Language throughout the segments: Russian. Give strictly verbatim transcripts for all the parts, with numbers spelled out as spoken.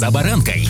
За баранкой.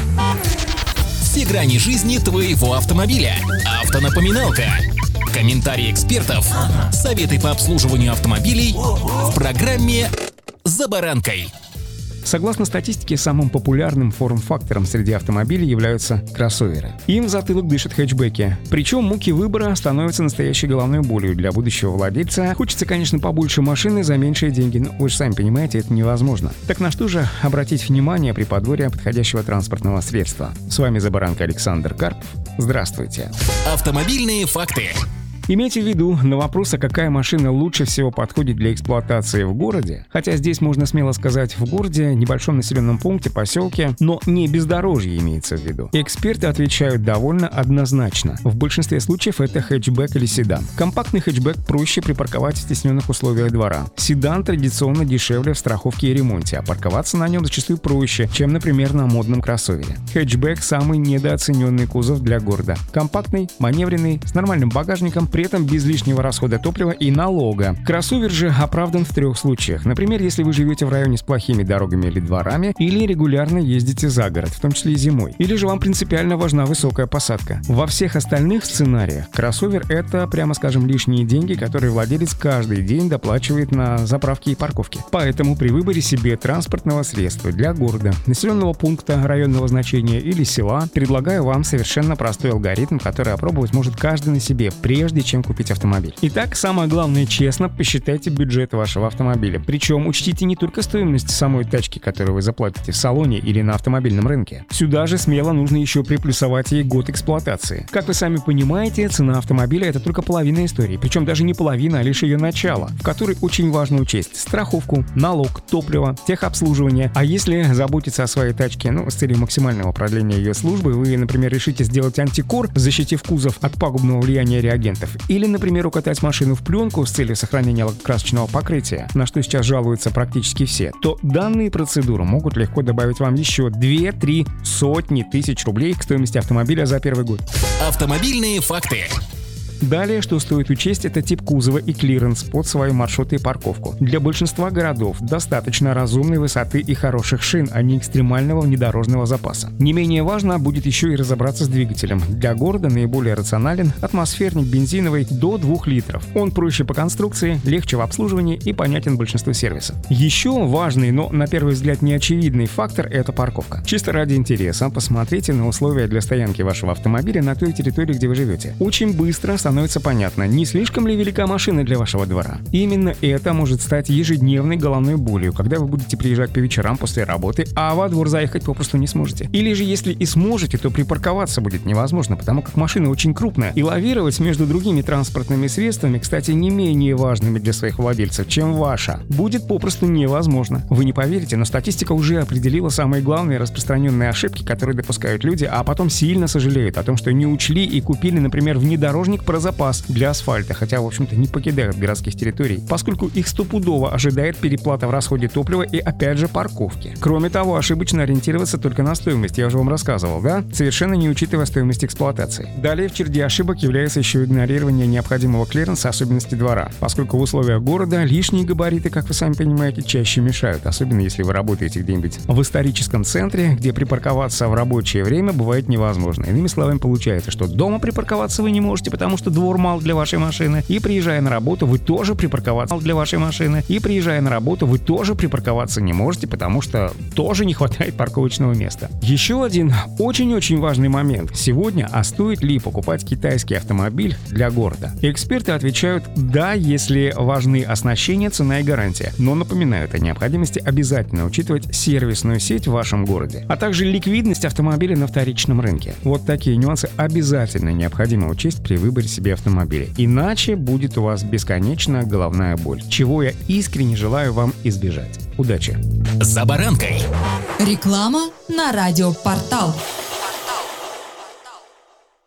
Все грани жизни твоего автомобиля. Автонапоминалка. Комментарии экспертов. Советы по обслуживанию автомобилей в программе «За баранкой». Согласно статистике, самым популярным форм-фактором среди автомобилей являются кроссоверы. Им в затылок дышат хэтчбеки. Причем муки выбора становятся настоящей головной болью для будущего владельца. Хочется, конечно, побольше машины за меньшие деньги, но вы же сами понимаете, это невозможно. Так на что же обратить внимание при подборе подходящего транспортного средства? С вами «За баранкой» Александр Карпов. Здравствуйте. Автомобильные факты. Имейте в виду, на вопрос, а какая машина лучше всего подходит для эксплуатации в городе, хотя здесь можно смело сказать в городе, небольшом населенном пункте, поселке, но не бездорожье имеется в виду. Эксперты отвечают довольно однозначно. В большинстве случаев это хэтчбэк или седан. Компактный хэтчбэк проще припарковать в стесненных условиях двора. Седан традиционно дешевле в страховке и ремонте, а парковаться на нем зачастую проще, чем, например, на модном кроссовере. Хэтчбэк – самый недооцененный кузов для города. Компактный, маневренный, с нормальным багажником, при этом без лишнего расхода топлива и налога. Кроссовер же оправдан в трех случаях. Например, если вы живете в районе с плохими дорогами или дворами, или регулярно ездите за город, в том числе и зимой. Или же вам принципиально важна высокая посадка. Во всех остальных сценариях кроссовер — это, прямо скажем, лишние деньги, которые владелец каждый день доплачивает на заправки и парковки. Поэтому при выборе себе транспортного средства для города, населенного пункта, районного значения или села, предлагаю вам совершенно простой алгоритм, который опробовать может каждый на себе, прежде чем купить автомобиль. Итак, самое главное, честно посчитайте бюджет вашего автомобиля. Причем учтите не только стоимость самой тачки, которую вы заплатите в салоне или на автомобильном рынке. Сюда же смело нужно еще приплюсовать ей год эксплуатации. Как вы сами понимаете, цена автомобиля — это только половина истории. Причем даже не половина, а лишь ее начало, в которой очень важно учесть страховку, налог, топливо, техобслуживание. А если заботиться о своей тачке, ну, с целью максимального продления ее службы, вы, например, решите сделать антикор, защитив кузов от пагубного влияния реагентов, или, например, укатать машину в пленку с целью сохранения красочного покрытия, на что сейчас жалуются практически все, то данные процедуры могут легко добавить вам еще две-три сотни тысяч рублей к стоимости автомобиля за первый год. Автомобильные факты. Далее, что стоит учесть, это тип кузова и клиренс под свою маршрут и парковку. Для большинства городов достаточно разумной высоты и хороших шин, а не экстремального внедорожного запаса. Не менее важно будет еще и разобраться с двигателем. Для города наиболее рационален атмосферник бензиновый до двух литров. Он проще по конструкции, легче в обслуживании и понятен большинству сервисов. Еще важный, но на первый взгляд неочевидный фактор – это парковка. Чисто ради интереса посмотрите на условия для стоянки вашего автомобиля на той территории, где вы живете. Очень быстро становится понятно, не слишком ли велика машина для вашего двора. Именно это может стать ежедневной головной болью, когда вы будете приезжать по вечерам после работы, а во двор заехать попросту не сможете. Или же если и сможете, то припарковаться будет невозможно, потому как машина очень крупная. И лавировать между другими транспортными средствами, кстати, не менее важными для своих владельцев, чем ваша, будет попросту невозможно. Вы не поверите, но статистика уже определила самые главные распространенные ошибки, которые допускают люди, а потом сильно сожалеют о том, что не учли и купили, например, внедорожник про запас для асфальта, хотя, в общем-то, не покидают городских территорий, поскольку их стопудово ожидает переплата в расходе топлива и, опять же, парковки. Кроме того, ошибочно ориентироваться только на стоимость, я уже вам рассказывал, да? Совершенно не учитывая стоимость эксплуатации. Далее в череде ошибок является еще игнорирование необходимого клиренса особенностей двора, поскольку в условиях города лишние габариты, как вы сами понимаете, чаще мешают, особенно если вы работаете где-нибудь в историческом центре, где припарковаться в рабочее время бывает невозможно. Иными словами, получается, что дома припарковаться вы не можете, потому что двор мал для вашей машины, и приезжая на работу, вы тоже припарковаться для вашей машины, и приезжая на работу, вы тоже припарковаться не можете, потому что тоже не хватает парковочного места. Еще один очень-очень важный момент. Сегодня, а стоит ли покупать китайский автомобиль для города? Эксперты отвечают «да», если важны оснащение, цена и гарантия, но напоминают о необходимости обязательно учитывать сервисную сеть в вашем городе, а также ликвидность автомобиля на вторичном рынке. Вот такие нюансы обязательно необходимо учесть при выборе себе автомобиля. Иначе будет у вас бесконечная головная боль, чего я искренне желаю вам избежать. Удачи! За баранкой. Реклама на радиопортал.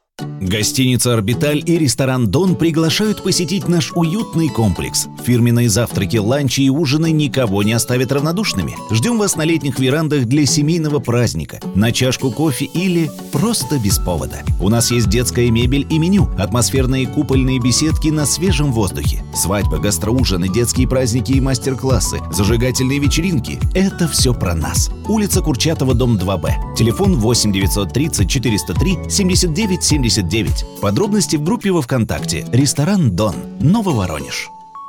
Гостиница «Орбиталь» и ресторан «Дон» приглашают посетить наш уютный комплекс. Фирменные завтраки, ланчи и ужины никого не оставят равнодушными. Ждем вас на летних верандах для семейного праздника, на чашку кофе или просто без повода. У нас есть детская мебель и меню, атмосферные купольные беседки на свежем воздухе, свадьба, гастроужины, детские праздники и мастер-классы, зажигательные вечеринки – это все про нас. Улица Курчатова, дом два Б. Телефон восемь девятьсот тридцать четыреста три семьдесят девять семьдесят девять. Подробности в группе во ВКонтакте. Ресторан «Дон», Нововоронеж.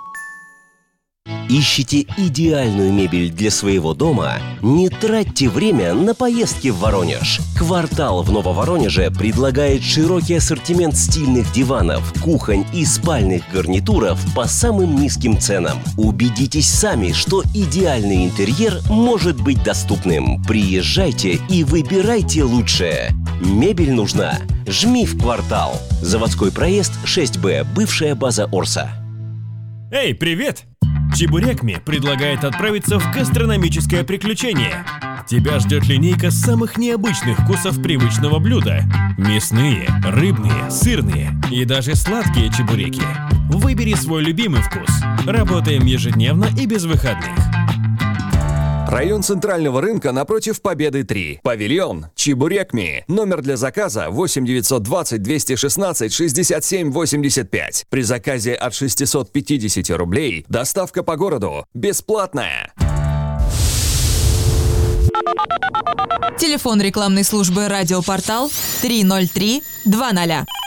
Ищите идеальную мебель для своего дома? Не тратьте время на поездки в Воронеж. «Квартал» в Нововоронеже предлагает широкий ассортимент стильных диванов, кухонь и спальных гарнитуров по самым низким ценам. Убедитесь сами, что идеальный интерьер может быть доступным. Приезжайте и выбирайте лучшее. Мебель нужна? Жми в «Квартал». Заводской проезд шесть Б, бывшая база Орса. Эй, привет! Чебурекми предлагает отправиться в гастрономическое приключение. Тебя ждет линейка самых необычных вкусов привычного блюда. Мясные, рыбные, сырные и даже сладкие чебуреки. Выбери свой любимый вкус. Работаем ежедневно и без выходных. Район Центрального рынка напротив Победы три. Павильон Чебурекми. Номер для заказа восемь девятьсот двадцать двести шестнадцать шестьдесят семь восемьдесят пять. При заказе от шестисот пятидесяти рублей доставка по городу бесплатная. Телефон рекламной службы «Радиопортал» три ноль три два ноль.